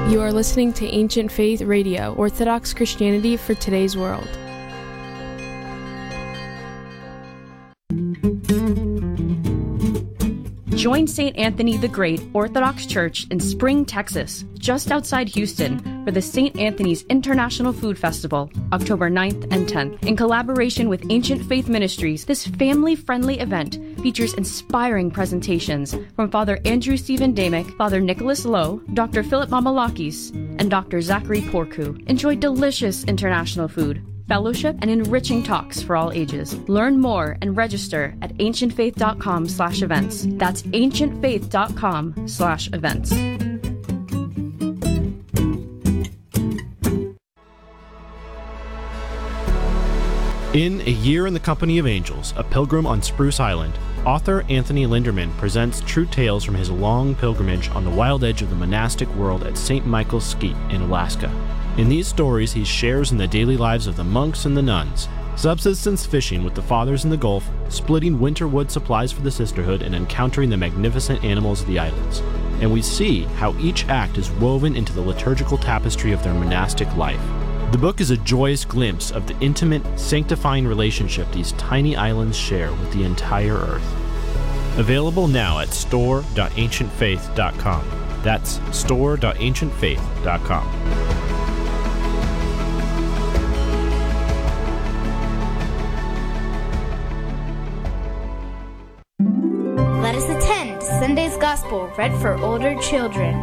You are listening to Ancient Faith Radio, Orthodox Christianity for today's world. Join St. Anthony the Great Orthodox Church in Spring, Texas, just outside Houston, for the St. Anthony's International Food Festival, October 9th and 10th. In collaboration with Ancient Faith Ministries, this family-friendly event features inspiring presentations from Father Andrew Stephen Damick, Father Nicholas Lowe, Dr. Philip Mamalakis, and Dr. Zachary Porku. Enjoy delicious international food, fellowship, and enriching talks for all ages. Learn more and register at ancientfaith.com/events. That's ancientfaith.com/events. In A Year in the Company of Angels, A Pilgrim on Spruce Island, author Anthony Linderman presents true tales from his long pilgrimage on the wild edge of the monastic world at St. Michael's Skeet in Alaska. In these stories, he shares in the daily lives of the monks and the nuns, subsistence fishing with the fathers in the Gulf, splitting winter wood supplies for the sisterhood, and encountering the magnificent animals of the islands. And we see how each act is woven into the liturgical tapestry of their monastic life. The book is a joyous glimpse of the intimate, sanctifying relationship these tiny islands share with the entire earth. Available now at store.ancientfaith.com. That's store.ancientfaith.com. Let us attend Sunday's Gospel read for older children.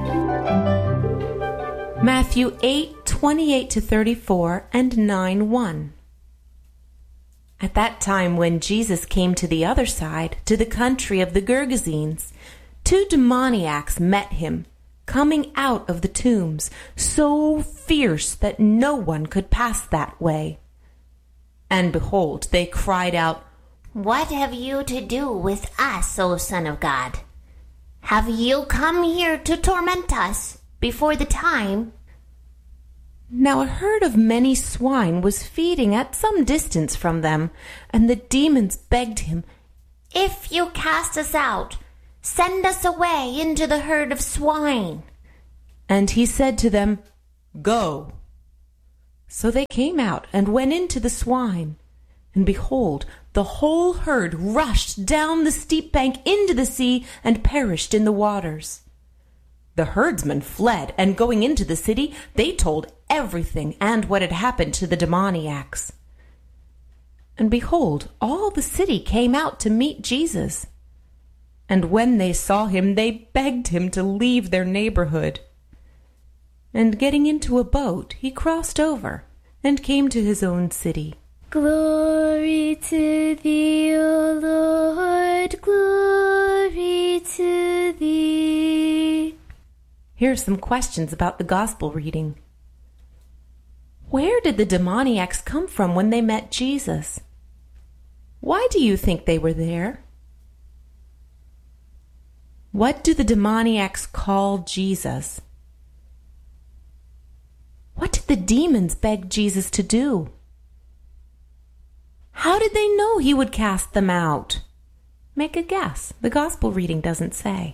Matthew 8:28-34 and 9:1. At that time when Jesus came to the other side, to the country of the Gergesenes, 2 demoniacs met him, coming out of the tombs, so fierce that no one could pass that way. And behold, they cried out, "What have you to do with us, O Son of God? Have you come here to torment us before the time?" Now a herd of many swine was feeding at some distance from them, and the demons begged him, "If you cast us out, send us away into the herd of swine." And he said to them, "Go." So they came out and went into the swine, and behold, the whole herd rushed down the steep bank into the sea and perished in the waters. The herdsmen fled, and going into the city, they told everything and what had happened to the demoniacs. And behold, all the city came out to meet Jesus. And when they saw him, they begged him to leave their neighborhood. And getting into a boat, he crossed over and came to his own city. Glory to thee, O Lord, glory to thee. Here are some questions about the gospel reading. Where did the demoniacs come from when they met Jesus? Why do you think they were there? What do the demoniacs call Jesus? What did the demons beg Jesus to do? How did they know he would cast them out? Make a guess. The gospel reading doesn't say.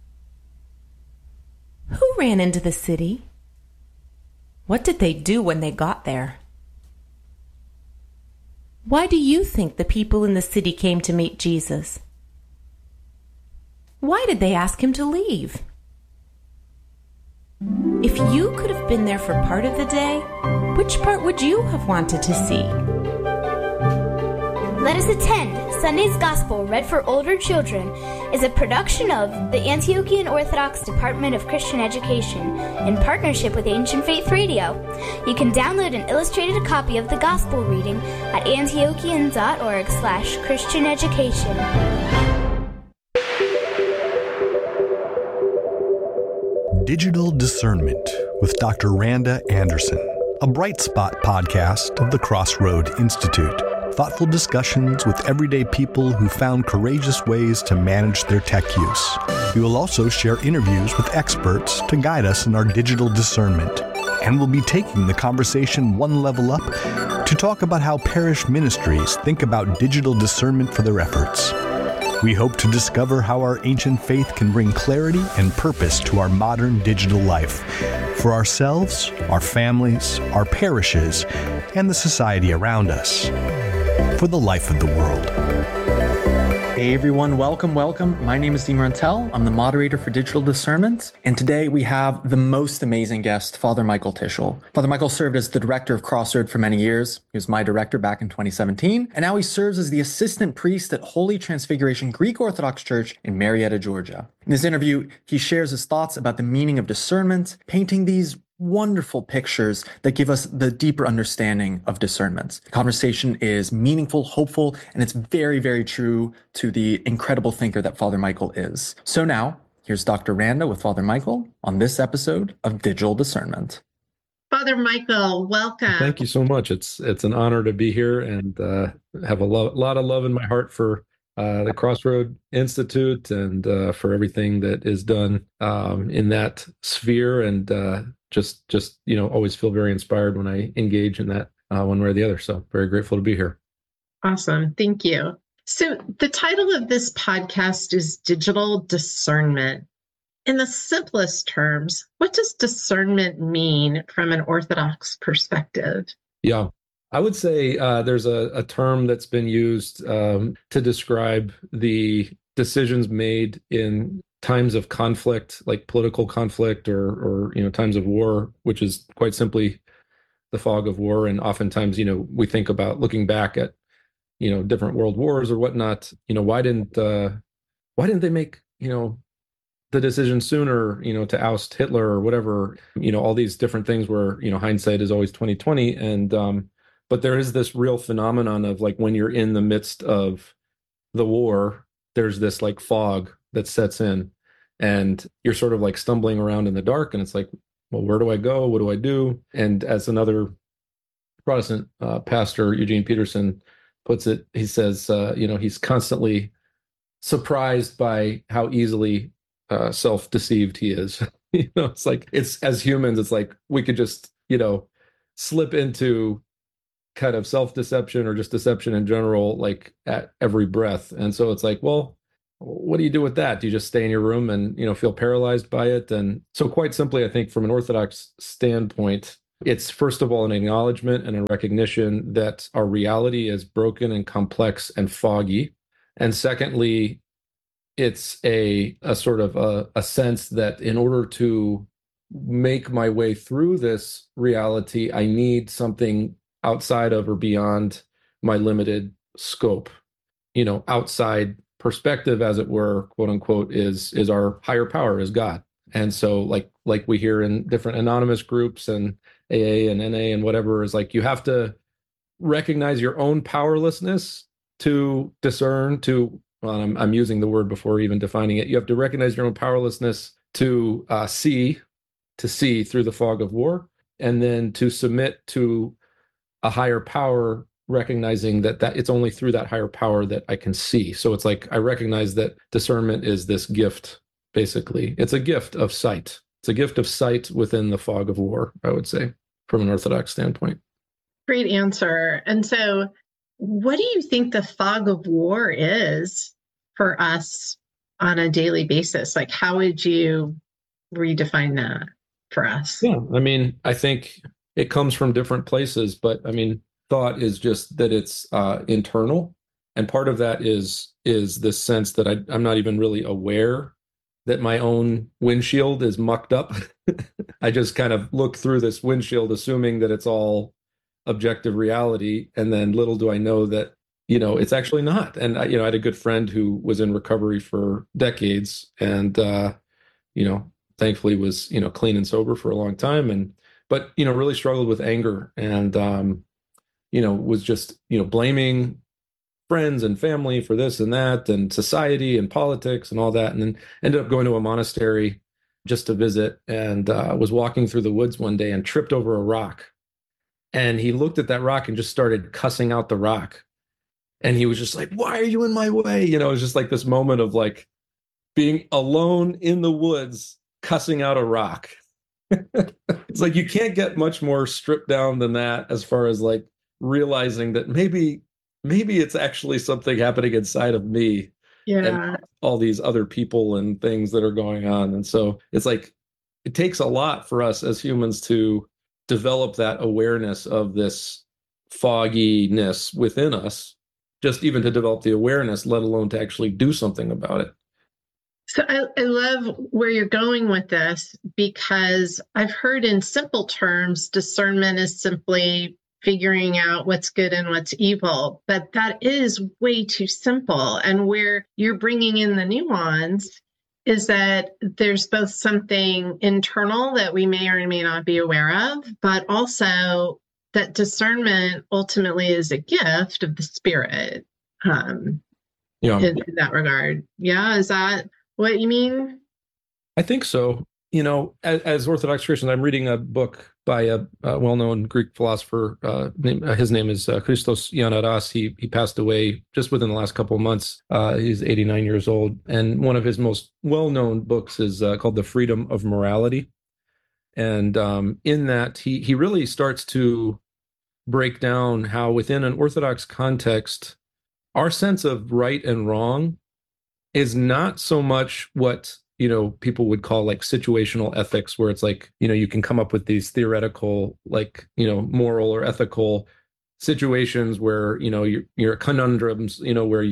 Who ran into the city? What did they do when they got there? Why do you think the people in the city came to meet Jesus? Why did they ask him to leave? If you could have been there for part of the day, which part would you have wanted to see? Let us attend Sunday's Gospel read for older children is a production of the Antiochian Orthodox Department of Christian Education in partnership with Ancient Faith Radio. You can download an illustrated copy of the Gospel reading at antiochian.org/Christian Education. Digital Discernment with Dr. Randa Anderson, a Bright Spot podcast of the Crossroad Institute. Thoughtful discussions with everyday people who found courageous ways to manage their tech use. We will also share interviews with experts to guide us in our digital discernment. And we'll be taking the conversation one level up to talk about how parish ministries think about digital discernment for their efforts. We hope to discover how our ancient faith can bring clarity and purpose to our modern digital life. for ourselves, our families, our parishes, and the society around us, for the life of the world. Hey everyone, welcome. My name is Dean Tell. I'm the moderator for Digital Discernment, and today we have the most amazing guest, Father Michael Tischel. Father Michael served as the director of Crossroad for many years. He was my director back in 2017, and now he serves as the assistant priest at Holy Transfiguration Greek Orthodox Church in Marietta, Georgia. In this interview, he shares his thoughts about the meaning of discernment, painting these wonderful pictures that give us the deeper understanding of discernment. The conversation is meaningful, hopeful, and it's very, very true to the incredible thinker that Father Michael is. So now, here's Dr. Randa with Father Michael on this episode of Digital Discernment. Father Michael, welcome. Thank you so much. It's an honor to be here and have a lot of love in my heart for the Crossroad Institute and for everything that is done in that sphere, and just always feel very inspired when I engage in that one way or the other. So very grateful to be here. Awesome. Thank you. So the title of this podcast is Digital Discernment. In the simplest terms, what does discernment mean from an Orthodox perspective? Yeah. I would say there's a term that's been used to describe the decisions made in times of conflict, like political conflict or times of war, which is quite simply the fog of war. And oftentimes, we think about looking back at, different world wars or whatnot. Why didn't they make, the decision sooner, to oust Hitler or whatever, all these different things where, hindsight is always 20/20. And, but there is this real phenomenon of like, when you're in the midst of the war, there's this like fog that sets in and you're sort of like stumbling around in the dark. And it's like, well, where do I go? What do I do? And as another Protestant pastor, Eugene Peterson, puts it, he says, he's constantly surprised by how easily self-deceived he is. It's like, it's as humans, it's like we could just, slip into kind of self-deception or just deception in general, like at every breath. And so it's like, well, what do you do with that? Do you just stay in your room and, feel paralyzed by it? And so quite simply, I think from an Orthodox standpoint, it's first of all an acknowledgement and a recognition that our reality is broken and complex and foggy. And secondly, it's a sort of a sense that in order to make my way through this reality, I need something outside of or beyond my limited scope. Outside perspective, as it were, quote unquote, is our higher power, is God. And so like we hear in different anonymous groups and AA and NA and whatever, is like you have to recognize your own powerlessness to discern, I'm using the word before even defining it. You have to recognize your own powerlessness to see through the fog of war, and then to submit to a higher power, recognizing that it's only through that higher power that I can see. So it's like I recognize that discernment is this gift, basically. It's a gift of sight. It's a gift of sight within the fog of war, I would say, from an Orthodox standpoint. Great answer. And so what do you think the fog of war is for us on a daily basis? Like, how would you redefine that for us? Yeah, I think it comes from different places, but thought is just that it's internal. And part of that is this sense that I'm not even really aware that my own windshield is mucked up. I just kind of look through this windshield, assuming that it's all objective reality. And then little do I know that, it's actually not. And, I had a good friend who was in recovery for decades and, thankfully was, clean and sober for a long time. But really struggled with anger and, was just, blaming friends and family for this and that and society and politics and all that. And then ended up going to a monastery just to visit and was walking through the woods one day and tripped over a rock. And he looked at that rock and just started cussing out the rock. And he was just like, why are you in my way? It was just like this moment of like being alone in the woods, cussing out a rock. It's like, you can't get much more stripped down than that, as far as like realizing that maybe it's actually something happening inside of me. Yeah. And all these other people and things that are going on. And so it's like, it takes a lot for us as humans to develop that awareness of this fogginess within us, just even to develop the awareness, let alone to actually do something about it. So I love where you're going with this, because I've heard in simple terms, discernment is simply figuring out what's good and what's evil, but that is way too simple. And where you're bringing in the nuance is that there's both something internal that we may or may not be aware of, but also that discernment ultimately is a gift of the Spirit in that regard. Yeah, is that what you mean? I think so. As Orthodox Christians, I'm reading a book by a well-known Greek philosopher. His name is Christos Ioannaras. He passed away just within the last couple of months. He's 89 years old. And one of his most well-known books is called The Freedom of Morality. And in that, he really starts to break down how within an Orthodox context, our sense of right and wrong is not so much what people would call like situational ethics, where it's like, you can come up with these theoretical, like, moral or ethical situations where, you're conundrums, where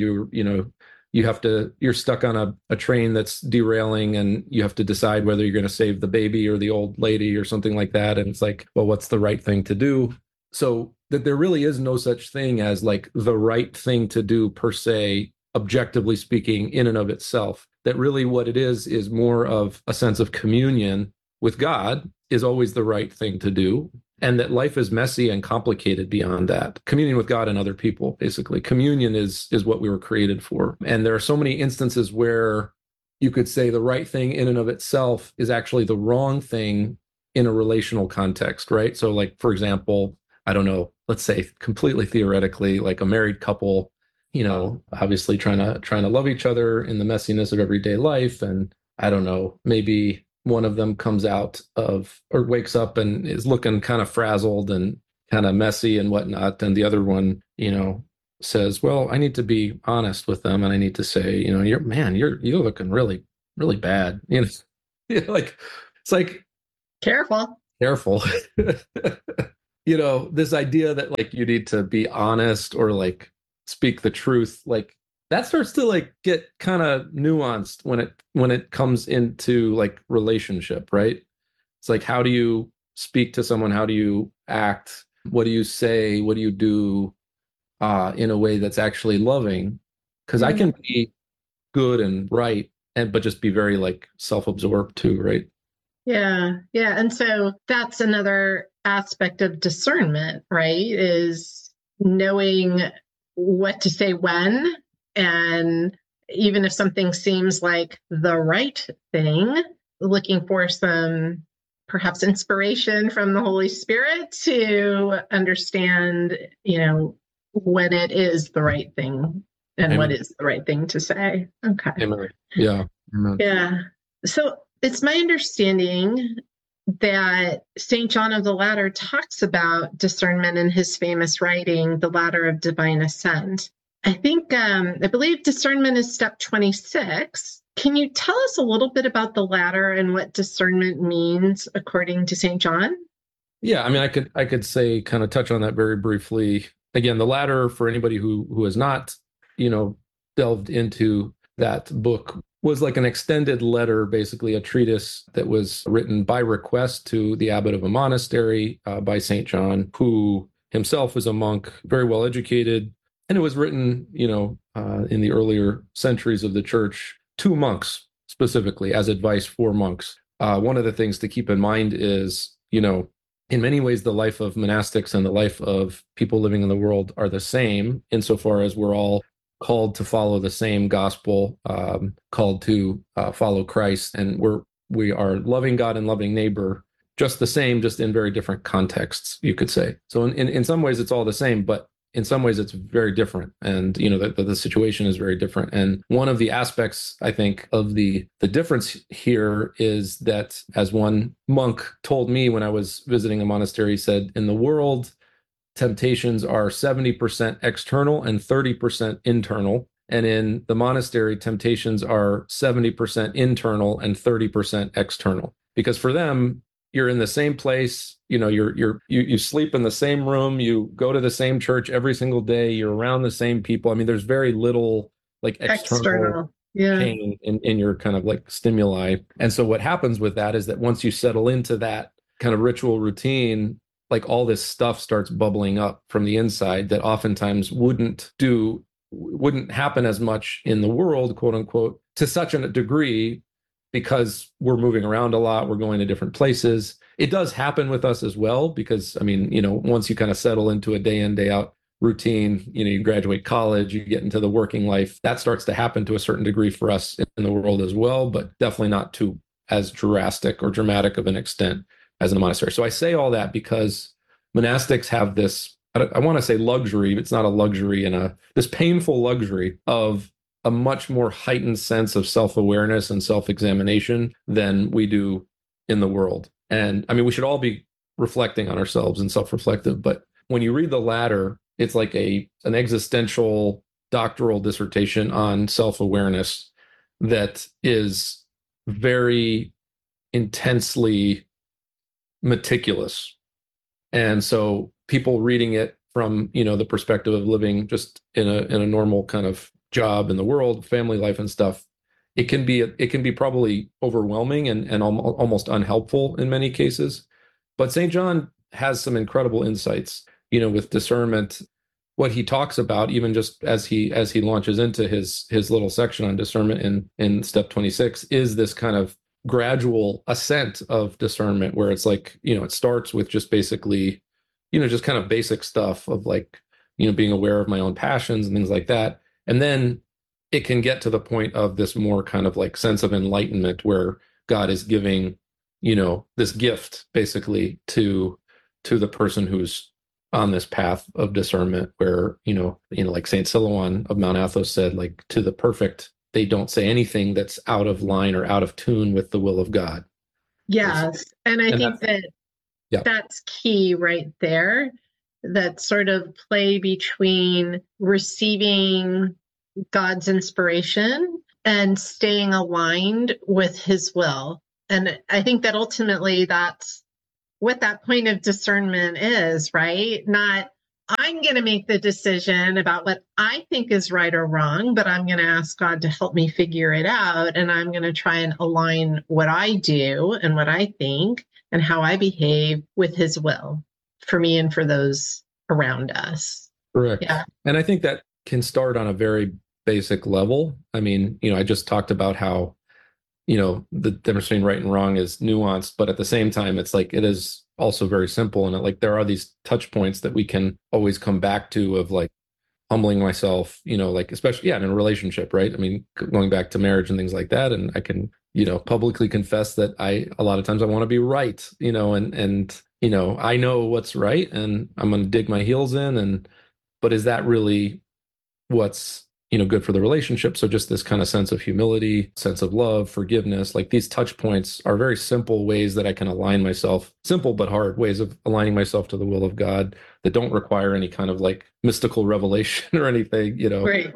you're stuck on a train that's derailing and you have to decide whether you're going to save the baby or the old lady or something like that. And it's like, well, what's the right thing to do? So that there really is no such thing as like the right thing to do per se, objectively speaking, in and of itself. That really what it is more of a sense of communion with God is always the right thing to do. And that life is messy and complicated beyond that. Communion with God and other people, basically. Communion is what we were created for. And there are so many instances where you could say the right thing in and of itself is actually the wrong thing in a relational context, right? So like, for example, I don't know, let's say completely theoretically, like a married couple, obviously trying to love each other in the messiness of everyday life. And I don't know, maybe one of them comes out of or wakes up and is looking kind of frazzled and kind of messy and whatnot. And the other one, says, well, I need to be honest with them. And I need to say, you're looking really, really bad. Like, it's like, Careful. This idea that like you need to be honest or like speak the truth, like that starts to like get kind of nuanced when it comes into like relationship, right? It's like, how do you speak to someone? How do you act? What do you say? What do you do in a way that's actually loving? Because I can be good and right, but just be very like self-absorbed too, right? Yeah. And so that's another aspect of discernment, right? Is knowing what to say when, and even if something seems like the right thing, looking for some perhaps inspiration from the Holy Spirit to understand, when it is the right thing and Amen. What is the right thing to say. Okay. Amen. Yeah. Amen. Yeah. So it's my understanding that St. John of the Ladder talks about discernment in his famous writing, The Ladder of Divine Ascent. I believe discernment is step 26. Can you tell us a little bit about the ladder and what discernment means according to St. John? Yeah, I mean, I could say, kind of touch on that very briefly. Again, the ladder, for anybody who has not, delved into that book, was like an extended letter, basically a treatise that was written by request to the abbot of a monastery by St. John, who himself was a monk, very well educated. And it was written, in the earlier centuries of the church to monks specifically as advice for monks. One of the things to keep in mind is, in many ways, the life of monastics and the life of people living in the world are the same insofar as we're all called to follow the same gospel, called to follow Christ. And we are loving God and loving neighbor just the same, just in very different contexts, you could say. So in some ways it's all the same, but in some ways it's very different. And, the situation is very different. And one of the aspects, I think, of the difference here is that, as one monk told me when I was visiting a monastery, he said, in the world, temptations are 70% external and 30% internal. And in the monastery, temptations are 70% internal and 30% external. Because for them, you're in the same place, you sleep in the same room, you go to the same church every single day, you're around the same people. I mean, there's very little like external pain in your kind of like stimuli. And so what happens with that is that once you settle into that kind of ritual routine, like all this stuff starts bubbling up from the inside that oftentimes wouldn't happen as much in the world, quote unquote, to such a degree, because we're moving around a lot, we're going to different places. It does happen with us as well, because, I mean, once you kind of settle into a day in, day out routine, you graduate college, you get into the working life, that starts to happen to a certain degree for us in the world as well, but definitely not to as drastic or dramatic of an extent as in a monastery. So I say all that because monastics have this, I want to say luxury, but it's not a luxury, this painful luxury of a much more heightened sense of self-awareness and self-examination than we do in the world. And I mean, we should all be reflecting on ourselves and self-reflective, but when you read the latter, it's like an existential doctoral dissertation on self-awareness that is very intensely meticulous. And so people reading it from, the perspective of living just in a normal kind of job in the world, family life and stuff, it can be probably overwhelming and almost unhelpful in many cases. But St. John has some incredible insights, with discernment. What he talks about, even just as he launches into his little section on discernment in step 26, is this kind of gradual ascent of discernment, where it's like, it starts with just basically, just kind of basic stuff of like, being aware of my own passions and things like that. And then it can get to the point of this more kind of like sense of enlightenment, where God is giving, this gift basically to the person who's on this path of discernment, where, like Saint Silouan of Mount Athos said, like, to the perfect, they don't say anything that's out of line or out of tune with the will of God. Yes. And I think that's key right there. That sort of play between receiving God's inspiration and staying aligned with his will. And I think that ultimately that's what that point of discernment is, right? Not, I'm going to make the decision about what I think is right or wrong, but I'm going to ask God to help me figure it out. And I'm going to try and align what I do and what I think and how I behave with his will for me and for those around us. Correct. Yeah. And I think that can start on a very basic level. I mean, I just talked about how, the difference between right and wrong is nuanced, but at the same time, it's like, it is also very simple. And like, there are these touch points that we can always come back to, of like humbling myself, like, especially, in a relationship, right? I mean, going back to marriage and things like that. And I can, publicly confess that a lot of times I want to be right, and I know what's right, and I'm going to dig my heels in, but is that really what's, good for the relationship? So just this kind of sense of humility, sense of love, forgiveness, like these touch points are very simple ways that I can align myself, simple but hard ways of aligning myself to the will of God that don't require any kind of like mystical revelation or anything, Right.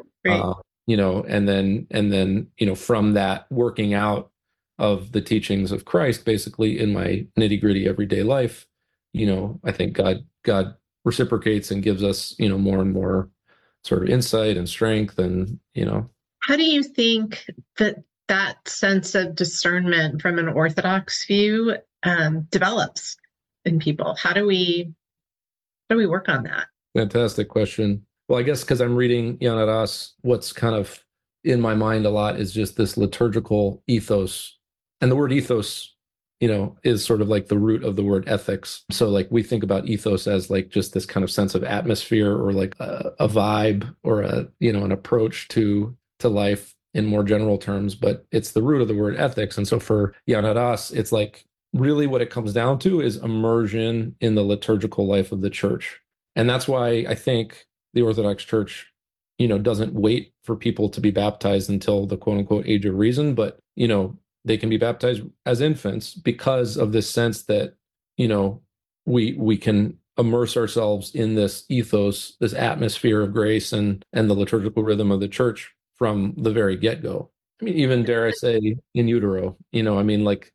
And then, from that working out of the teachings of Christ, basically in my nitty gritty everyday life, I think God reciprocates and gives us, more and more sort of insight and strength. And, How do you think that sense of discernment from an Orthodox view develops in people? How do we work on that? Fantastic question. Well, I guess because I'm reading Jan Arras, what's kind of in my mind a lot is just this liturgical ethos. And the word ethos, is sort of like the root of the word ethics. So like we think about ethos as like just this kind of sense of atmosphere, or like a vibe, or an approach to life in more general terms, but it's the root of the word ethics. And so for Jan Arras, it's like really what it comes down to is immersion in the liturgical life of the church. And that's why I think the Orthodox Church, doesn't wait for people to be baptized until the quote unquote age of reason, but, they can be baptized as infants because of this sense that, we can immerse ourselves in this ethos, this atmosphere of grace and the liturgical rhythm of the church from the very get-go. I mean, even dare I say in utero, I mean, like,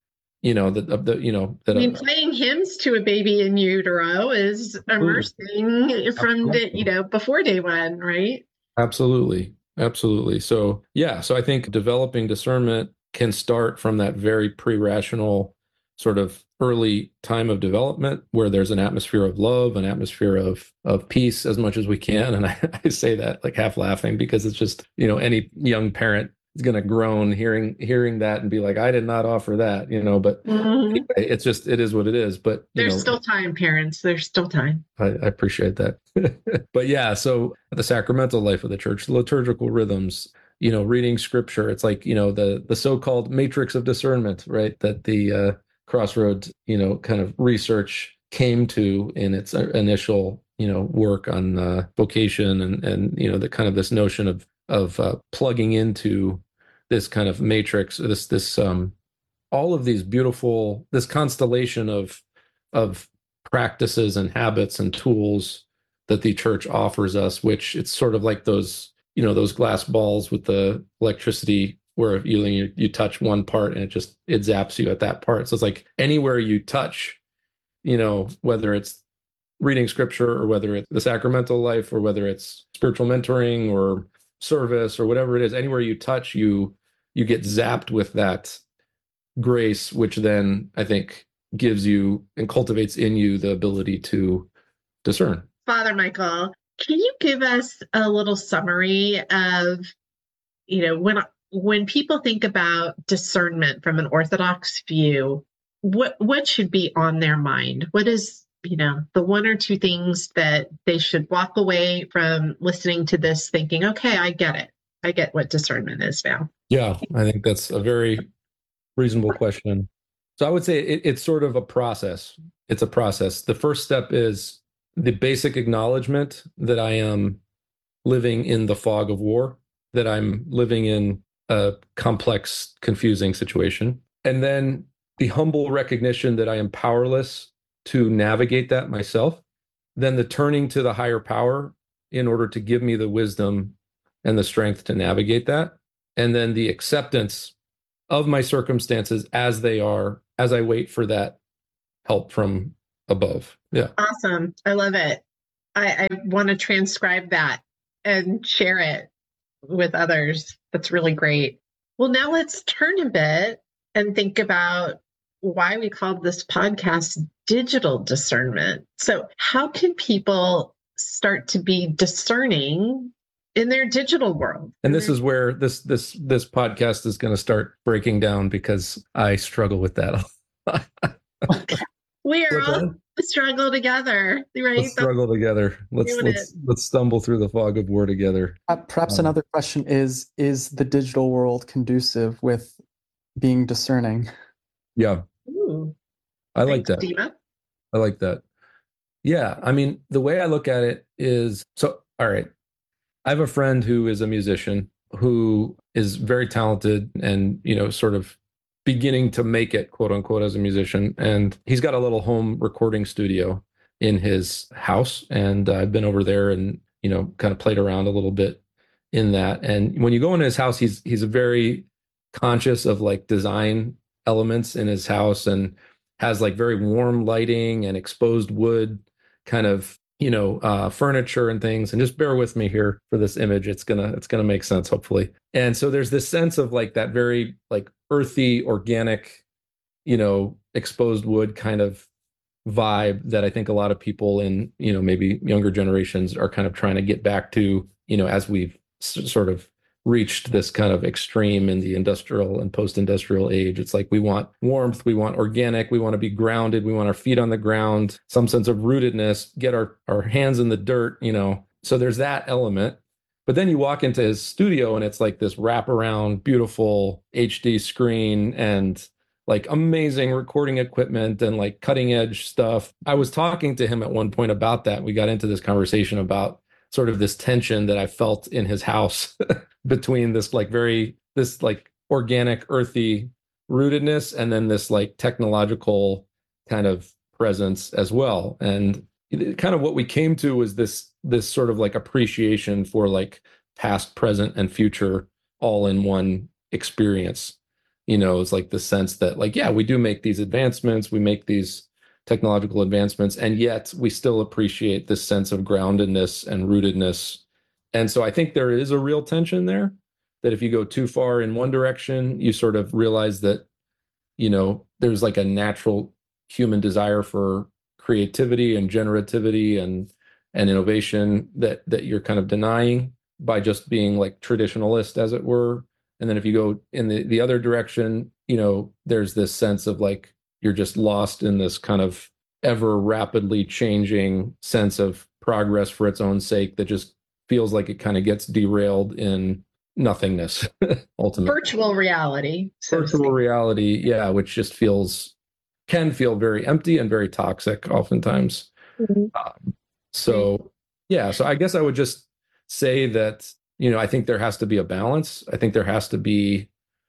playing hymns to a baby in utero is immersing from before day one, right? Absolutely. Absolutely. So, yeah. So I think developing discernment can start from that very pre-rational sort of early time of development where there's an atmosphere of love, an atmosphere of peace as much as we can. And I say that like half laughing because it's just, any young parent is going to groan hearing that and be like, I did not offer that, but anyway, it's just, it is what it is. But there's still time, parents. There's still time. I appreciate that. But yeah, so the sacramental life of the church, the liturgical rhythms, reading scripture, it's like, the so-called matrix of discernment, right? That the Crossroads, kind of research came to in its initial, work on vocation and the kind of this notion of plugging into this kind of matrix, this all of these beautiful, this constellation of practices and habits and tools that the church offers us, which it's sort of like those glass balls with the electricity where you touch one part and it zaps you at that part. So it's like anywhere you touch, whether it's reading scripture or whether it's the sacramental life or whether it's spiritual mentoring or service or whatever it is, anywhere you touch, you get zapped with that grace, which then I think gives you and cultivates in you the ability to discern. Father Michael, can you give us a little summary of, when people think about discernment from an Orthodox view, what should be on their mind? What is, the one or two things that they should walk away from listening to this thinking, okay, I get it. I get what discernment is now. Yeah, I think that's a very reasonable question. So I would say it's sort of a process. It's a process. The first step is the basic acknowledgement that I am living in the fog of war, that I'm living in a complex, confusing situation. And then the humble recognition that I am powerless to navigate that myself. Then the turning to the higher power in order to give me the wisdom and the strength to navigate that. And then the acceptance of my circumstances as they are, as I wait for that help from above. Yeah. Awesome. I love it. I want to transcribe that and share it with others. That's really great. Well, now let's turn a bit and think about why we called this podcast Digital Discernment. So how can people start to be discerning in their digital world? And this is where this podcast is going to start breaking down because I struggle with that. We are all struggle together, right? Let's struggle together. Let's stumble through the fog of war together. Perhaps another question is the digital world conducive with being discerning? Yeah. Ooh. I like that. Dima. I like that. Yeah. I mean, the way I look at it is, all right. I have a friend who is a musician who is very talented and, sort of beginning to make it, quote unquote, as a musician. And he's got a little home recording studio in his house. And I've been over there and, kind of played around a little bit in that. And when you go into his house, he's a very conscious of like design elements in his house and has like very warm lighting and exposed wood kind of, furniture and things. And just bear with me here for this image. It's gonna make sense, hopefully. And so there's this sense of like that very like earthy, organic, exposed wood kind of vibe that I think a lot of people in, maybe younger generations are kind of trying to get back to, as we've sort of reached this kind of extreme in the industrial and post-industrial age. It's like we want warmth, we want organic, we want to be grounded, we want our feet on the ground, some sense of rootedness, get our hands in the dirt, So there's that element. But then you walk into his studio and it's like this wraparound, beautiful HD screen and like amazing recording equipment and like cutting edge stuff. I was talking to him at one point about that. We got into this conversation about sort of this tension that I felt in his house between this like organic, earthy rootedness and then this like technological kind of presence as well. And kind of what we came to was this sort of like appreciation for like past, present, and future all in one experience. It's like the sense that, like, yeah, we do make these advancements, we make these technological advancements, and yet we still appreciate this sense of groundedness and rootedness. And so I think there is a real tension there, that if you go too far in one direction, you sort of realize that, there's like a natural human desire for creativity and generativity and innovation that you're kind of denying by just being like traditionalist, as it were. And then if you go in the other direction, there's this sense of like, you're just lost in this kind of ever rapidly changing sense of progress for its own sake that just feels like it kind of gets derailed in nothingness, ultimately. Virtual reality. Virtual reality, yeah, which just can feel very empty and very toxic oftentimes. So I guess I would just say that, I think there has to be a balance. I think there has to be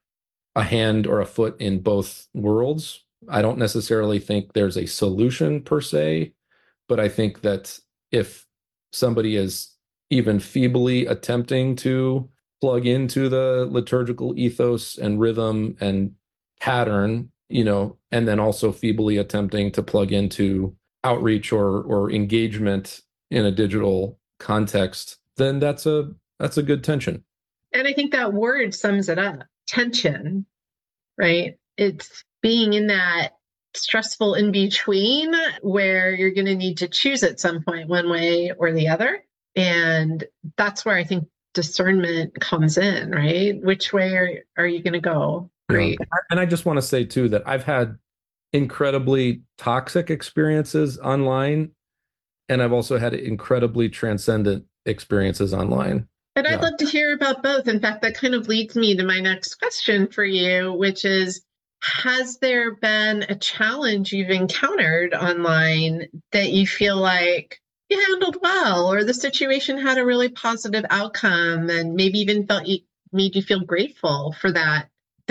a hand or a foot in both worlds. I don't necessarily think there's a solution per se, but I think that if somebody is even feebly attempting to plug into the liturgical ethos and rhythm and pattern, and then also feebly attempting to plug into outreach or engagement in a digital context, then that's a good tension. And I think that word sums it up. Tension, right? It's being in that stressful in between where you're going to need to choose at some point one way or the other. And that's where I think discernment comes in, right? Which way are you going to go? Great. And I just want to say too that I've had incredibly toxic experiences online, and I've also had incredibly transcendent experiences online. And I'd love to hear about both. In fact, that kind of leads me to my next question for you, which is, has there been a challenge you've encountered online that you feel like you handled well, or the situation had a really positive outcome and maybe even made you feel grateful for that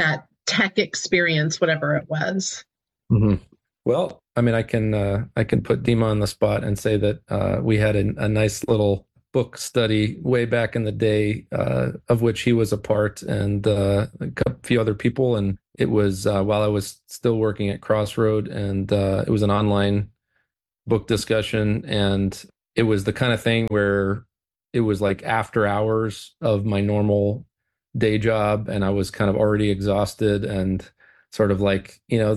tech experience, whatever it was? Mm-hmm. Well, I mean, I can put Dima on the spot and say that we had a nice little book study way back in the day, of which he was a part, and a few other people. And it was while I was still working at Crossroad, and it was an online book discussion. And it was the kind of thing where it was like after hours of my normal day job, and I was kind of already exhausted and sort of like,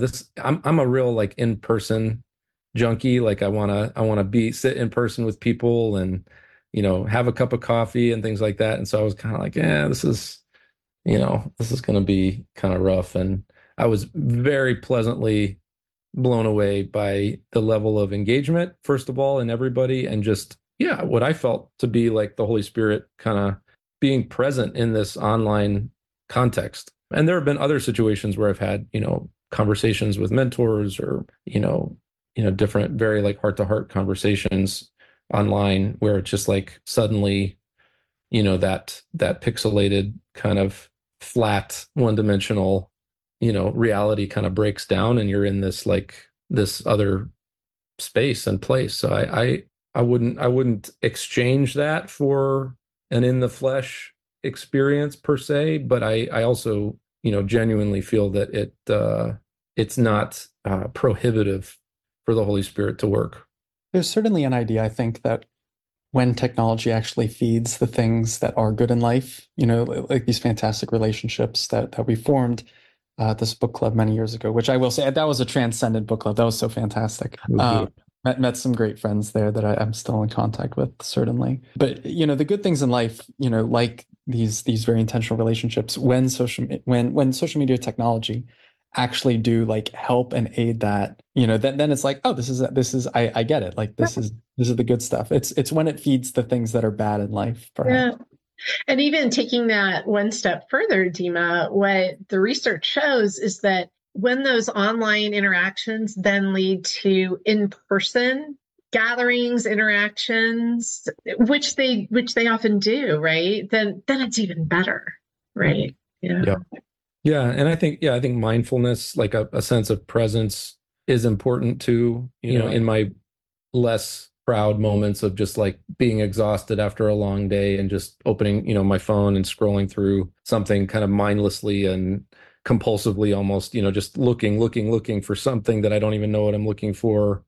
I'm a real like in-person junkie. Like I want to sit in person with people and, have a cup of coffee and things like that. And so I was kind of like, this is going to be kind of rough. And I was very pleasantly blown away by the level of engagement, first of all, in everybody. And just, what I felt to be like the Holy Spirit kind of being present in this online context. And there have been other situations where I've had, conversations with mentors or, different, very like heart-to-heart conversations online where it's just like suddenly, that pixelated kind of flat, one-dimensional, reality kind of breaks down, and you're in this other space and place. So I wouldn't exchange that for an in the flesh experience per se, but I also, genuinely feel that it's not prohibitive for the Holy Spirit to work. There's certainly an idea, I think, that when technology actually feeds the things that are good in life, like these fantastic relationships that we formed at this book club many years ago, which I will say, that was a transcendent book club. That was so fantastic. Met some great friends there that I'm still in contact with, certainly. But, the good things in life, like these very intentional relationships, when social media technology actually do like help and aid that, then it's like, oh, this is I get it. Like this is the good stuff. It's when it feeds the things that are bad in life, perhaps. Yeah. And even taking that one step further, Dima, what the research shows is that when those online interactions then lead to in-person gatherings, interactions, which they often do, right? Then it's even better, right? Yeah. And I think mindfulness, like a sense of presence, is important too. In my less proud moments of just like being exhausted after a long day and just opening, my phone and scrolling through something kind of mindlessly and compulsively almost, just looking for something that I don't even know what I'm looking for.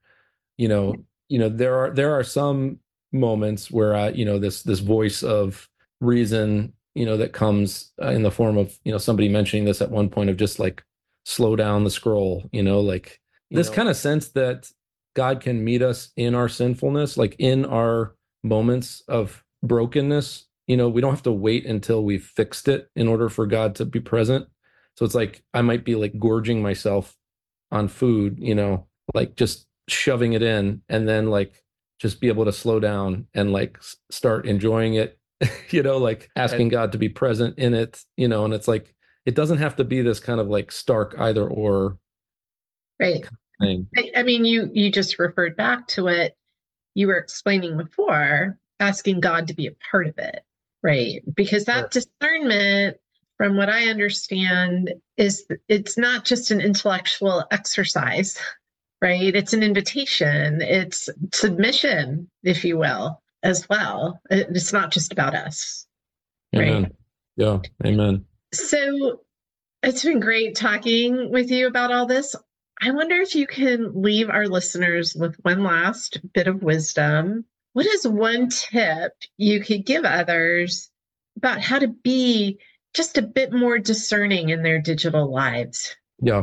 There are some moments where this voice of reason, that comes in the form of, somebody mentioning this at one point of just like slow down the scroll, this kind of sense that God can meet us in our sinfulness, like in our moments of brokenness. We don't have to wait until we've fixed it in order for God to be present. So it's like, I might be like gorging myself on food, like just shoving it in, and then like just be able to slow down and like start enjoying it, like asking God to be present in it, and it's like, it doesn't have to be this kind of like stark either or. Right. Thing. I mean, you just referred back to what you were explaining before, asking God to be a part of it, right? Because that discernment, from what I understand, it's not just an intellectual exercise, right? It's an invitation. It's submission, if you will, as well. It's not just about us, Amen. Right? Yeah, amen. So it's been great talking with you about all this. I wonder if you can leave our listeners with one last bit of wisdom. What is one tip you could give others about how to be just a bit more discerning in their digital lives? Yeah.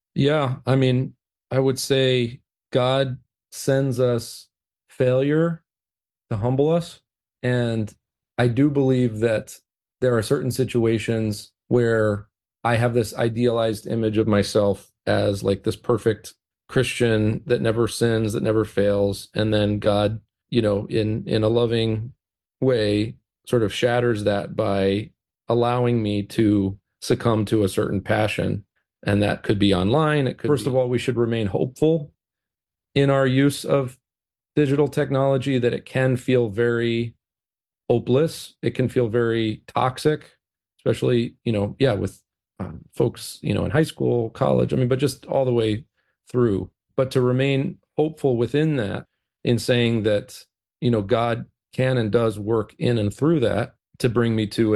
I mean, I would say God sends us failure to humble us. And I do believe that there are certain situations where I have this idealized image of myself as like this perfect Christian that never sins, that never fails. And then God, in a loving way, sort of shatters that by allowing me to succumb to a certain passion. And that could be online. First of all, we should remain hopeful in our use of digital technology, that it can feel very hopeless. It can feel very toxic, especially, with folks, in high school, college, but just all the way through. But to remain hopeful within that, in saying that, God can and does work in and through that to bring me to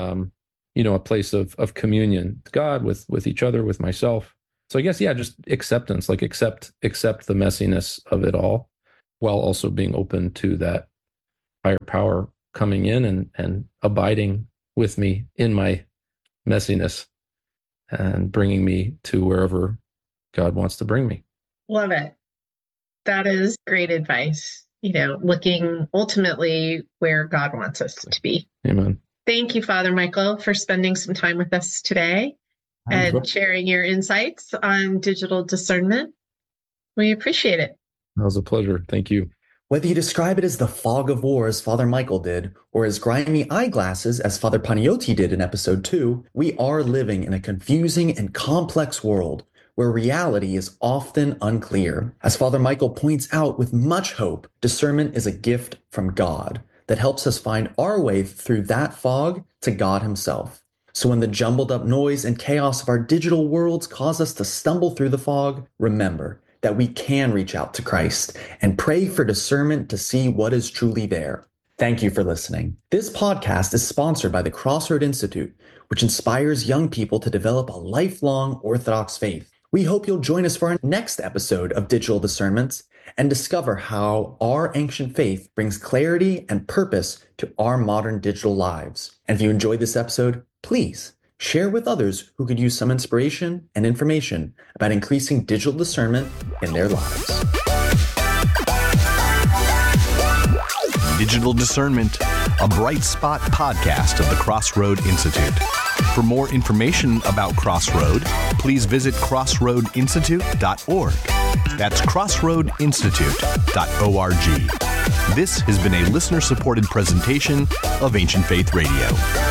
a place of communion with God, with each other, with myself. So I guess, just acceptance, like accept the messiness of it all, while also being open to that higher power coming in and abiding with me in my messiness and bringing me to wherever God wants to bring me. Love it. That is great advice. Looking ultimately where God wants us to be. Amen. Thank you, Father Michael, for spending some time with us today and sharing your insights on digital discernment. We appreciate it. That was a pleasure. Thank you. Whether you describe it as the fog of war, as Father Michael did, or as grimy eyeglasses, as Father Panayotis did in episode 2, we are living in a confusing and complex world where reality is often unclear. As Father Michael points out with much hope, discernment is a gift from God that helps us find our way through that fog to God himself. So when the jumbled up noise and chaos of our digital worlds cause us to stumble through the fog, remember that we can reach out to Christ and pray for discernment to see what is truly there. Thank you for listening. This podcast is sponsored by the Crossroad Institute, which inspires young people to develop a lifelong Orthodox faith. We hope you'll join us for our next episode of Digital Discernments and discover how our ancient faith brings clarity and purpose to our modern digital lives. And if you enjoyed this episode, please share with others who could use some inspiration and information about increasing digital discernment in their lives. Digital Discernment, a Bright Spot podcast of the Crossroad Institute. For more information about Crossroad, please visit crossroadinstitute.org. That's crossroadinstitute.org. This has been a listener-supported presentation of Ancient Faith Radio.